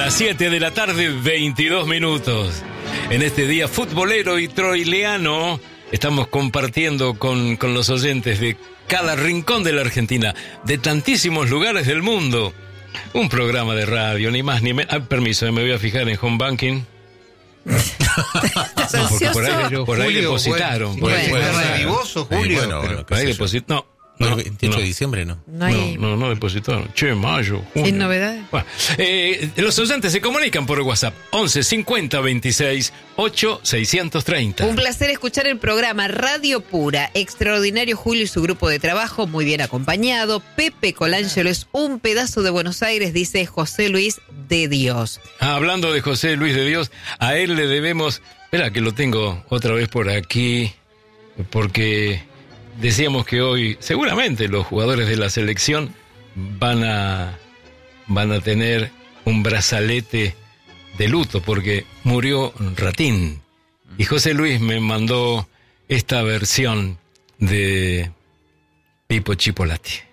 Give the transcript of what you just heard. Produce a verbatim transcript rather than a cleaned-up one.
Las siete de la tarde, veintidós minutos. En este día futbolero y troileano estamos compartiendo con, con los oyentes de cada rincón de la Argentina, de tantísimos lugares del mundo, un programa de radio, ni más ni menos. Ah, permiso, me voy a fijar en home banking. ¿Estás No, porque por ahí, ansioso? por ahí Julio, depositaron. bueno, por ahí, bueno, por ahí- bueno. Revivoso, Julio. Eh, bueno, pero- bueno, por ahí qué sé yo. depositaron. No. No, No, el veintiocho no. de diciembre no. No hay... No, no, no depositaron. Che, mayo, junio. ¿Sin novedades? Bueno, eh, los oyentes se comunican por WhatsApp. once cincuenta veintiséis ocho seiscientos treinta. Un placer escuchar el programa Radio Pura. Extraordinario Julio y su grupo de trabajo, muy bien acompañado. Pepe Colangelo es un pedazo de Buenos Aires, dice José Luis de Dios. Ah, hablando de José Luis de Dios, a él le debemos... Espera que lo tengo otra vez por aquí, porque decíamos que hoy seguramente los jugadores de la selección van a, van a tener un brazalete de luto, porque murió Ratín. Y José Luis me mandó esta versión de Pipo Chipolati.